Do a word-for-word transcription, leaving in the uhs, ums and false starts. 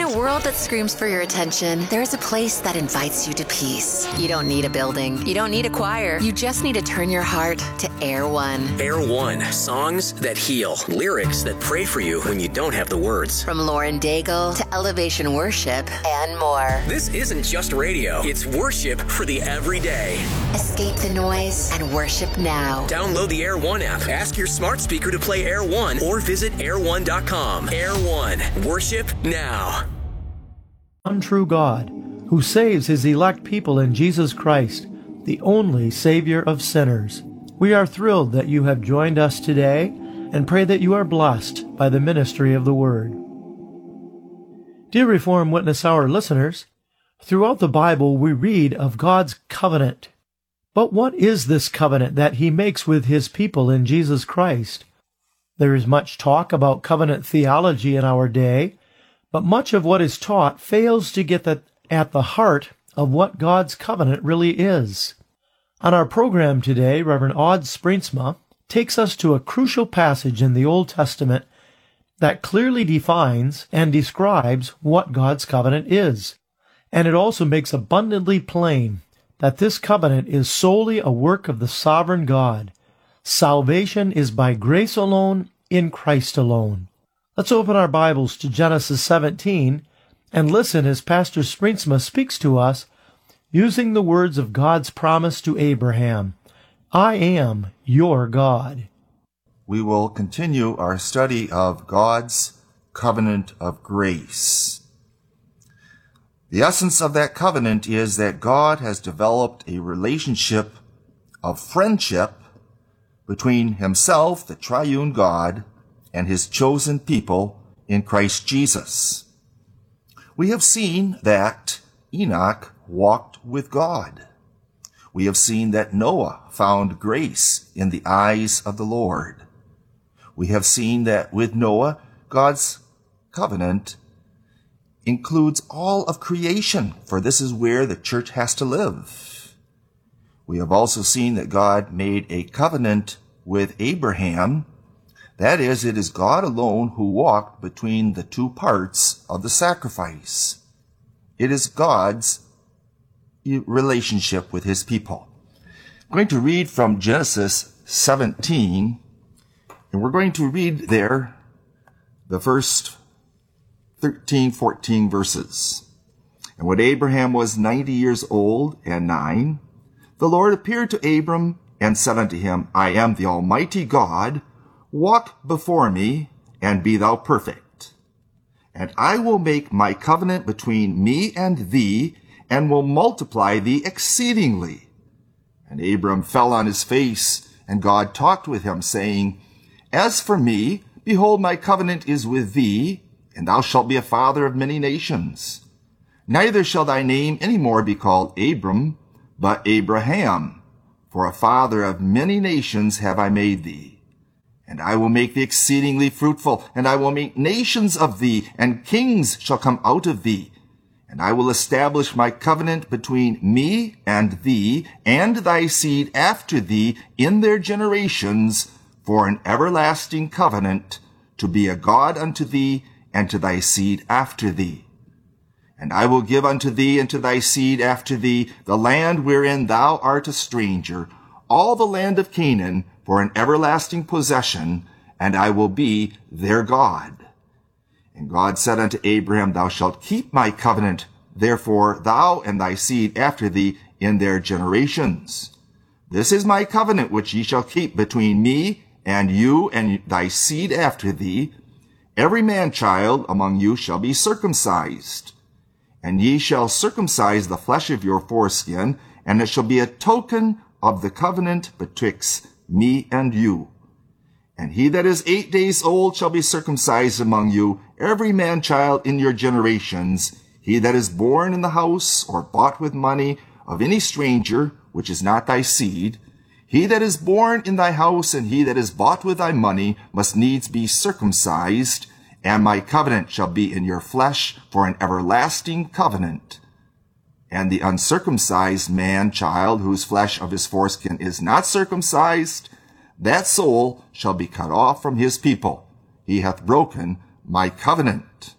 a world that screams for your attention, there is a place that invites you to peace. You don't need a building. You don't need a choir. You just need to turn your heart to Air One. Air One. Songs that heal. Lyrics that pray for you when you don't have the words. From Lauren Daigle to Elevation Worship and more. This isn't just radio. It's worship for the everyday. Escape the noise and worship now. Download the Air One app. Ask your smart speaker to play Air One or visit air one dot com. Air One. Worship now. One true God, who saves his elect people in Jesus Christ, the only Savior of sinners. We are thrilled that you have joined us today and pray that you are blessed by the ministry of the Word. Dear Reformed Witness Hour listeners, throughout the Bible we read of God's covenant. But what is this covenant that he makes with his people in Jesus Christ? There is much talk about covenant theology in our day, but much of what is taught fails to get the, at the heart of what God's covenant really is. On our program today, Reverend Odd Springsma takes us to a crucial passage in the Old Testament that clearly defines and describes what God's covenant is. And it also makes abundantly plain that this covenant is solely a work of the sovereign God. Salvation is by grace alone, in Christ alone. Let's open our Bibles to Genesis seventeen and listen as Pastor Springsma speaks to us using the words of God's promise to Abraham, I am your God. We will continue our study of God's covenant of grace. The essence of that covenant is that God has developed a relationship of friendship between himself, the triune God, and his chosen people in Christ Jesus. We have seen that Enoch walked with God. We have seen that Noah found grace in the eyes of the Lord. We have seen that with Noah, God's covenant includes all of creation, for this is where the church has to live. We have also seen that God made a covenant with Abraham. That is, it is God alone who walked between the two parts of the sacrifice. It is God's relationship with his people. I'm going to read from Genesis seventeen, and we're going to read there the first thirteen, fourteen verses. And when Abraham was ninety years old and nine, the Lord appeared to Abram and said unto him, I am the Almighty God. Walk before me, and be thou perfect. And I will make my covenant between me and thee, and will multiply thee exceedingly. And Abram fell on his face, and God talked with him, saying, As for me, behold, my covenant is with thee, and thou shalt be a father of many nations. Neither shall thy name any more be called Abram, but Abraham, for a father of many nations have I made thee. And I will make thee exceedingly fruitful, and I will make nations of thee, and kings shall come out of thee. And I will establish my covenant between me and thee, and thy seed after thee in their generations, for an everlasting covenant, to be a God unto thee, and to thy seed after thee. And I will give unto thee and to thy seed after thee the land wherein thou art a stranger, all the land of Canaan, for an everlasting possession, and I will be their God. And God said unto Abraham, Thou shalt keep my covenant, therefore thou and thy seed after thee in their generations. This is my covenant which ye shall keep between me and you and thy seed after thee. Every man-child among you shall be circumcised. And ye shall circumcise the flesh of your foreskin, and it shall be a token of the covenant betwixt me and you. And he that is eight days old shall be circumcised among you, every man-child in your generations, he that is born in the house or bought with money of any stranger, which is not thy seed. He that is born in thy house and he that is bought with thy money must needs be circumcised, and my covenant shall be in your flesh for an everlasting covenant. And the uncircumcised man-child, whose flesh of his foreskin is not circumcised, that soul shall be cut off from his people. He hath broken my covenant.